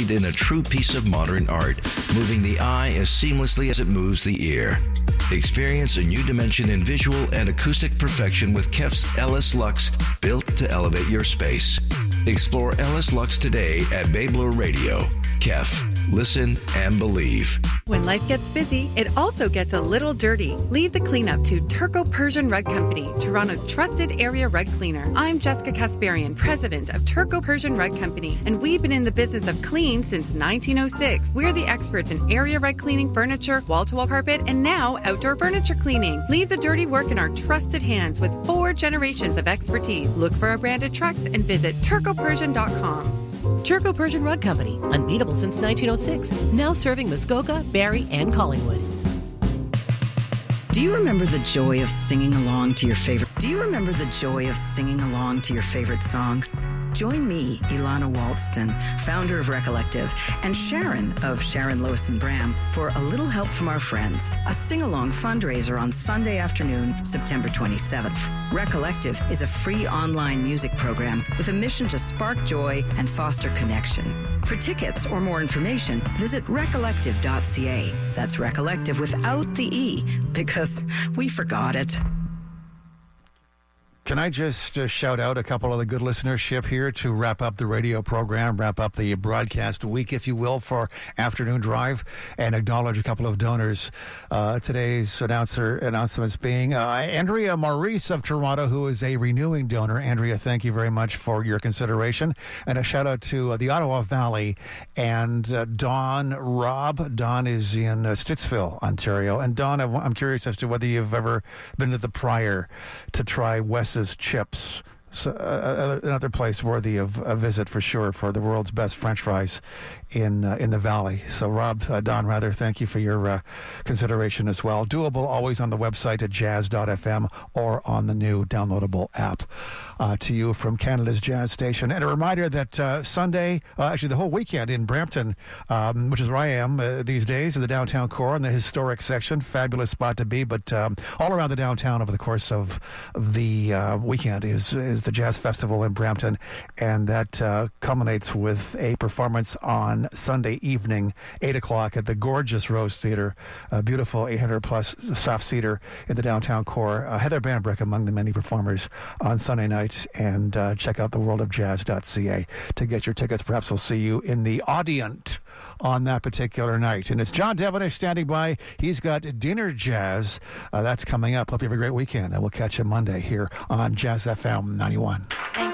embodied in a true piece of modern art, moving the eye as seamlessly as it moves the ear. Experience a new dimension in visual and acoustic perfection with KEF's Ellis Lux, built to elevate your space. Explore Ellis Lux today at Babler Radio. KEF. Listen and believe. When life gets busy, it also gets a little dirty. Leave the cleanup to Turco Persian Rug Company, Toronto's trusted area rug cleaner. I'm Jessica Kasparian, president of Turco Persian Rug Company, and we've been in the business of clean since 1906. We're the experts in area rug cleaning, furniture, wall-to-wall carpet, and now outdoor furniture cleaning. Leave the dirty work in our trusted hands with 4 generations of expertise. Look for our branded trucks and visit turcopersian.com. Turco Persian Rug Company, unbeatable since 1906, now serving Muskoka, Barrie, and Collingwood. Do you remember the joy of singing along to your favorite? songs? Join me, Ilana Walston, founder of Recollective, and Sharon of Sharon Lewis and Bram for A Little Help from Our Friends, a sing-along fundraiser on Sunday afternoon, September 27th. Recollective is a free online music program with a mission to spark joy and foster connection. For tickets or more information, visit recollective.ca. That's Recollective without the E, because we forgot it. Can I just shout out a couple of the good listenership here to wrap up the radio program, wrap up the broadcast week, if you will, for Afternoon Drive, and acknowledge a couple of donors. Today's announcements being Andrea Maurice of Toronto, who is a renewing donor. Andrea, thank you very much for your consideration. And a shout out to the Ottawa Valley and Don Robb. Don is in Stittsville, Ontario. And Don, I'm curious as to whether you've ever been to the Prior to try Wes's chips. So, another place worthy of a visit for sure, for the world's best French fries in the Valley. So Don, thank you for your consideration as well. Doable always on the website at jazz.fm or on the new downloadable app. To you from Canada's Jazz Station. And a reminder that Sunday, actually the whole weekend in Brampton, which is where I am these days, in the downtown core in the historic section. Fabulous spot to be, but all around the downtown over the course of the weekend is the Jazz Festival in Brampton, and that culminates with a performance on Sunday evening, 8 o'clock at the gorgeous Rose Theatre, a beautiful 800-plus soft-seater in the downtown core. Heather Bambrick among the many performers on Sunday night, and check out theworldofjazz.ca to get your tickets. Perhaps we'll see you in the Audient on that particular night. And it's John Devonish standing by. He's got Dinner Jazz. That's coming up. Hope you have a great weekend, and we'll catch you Monday here on Jazz FM 91.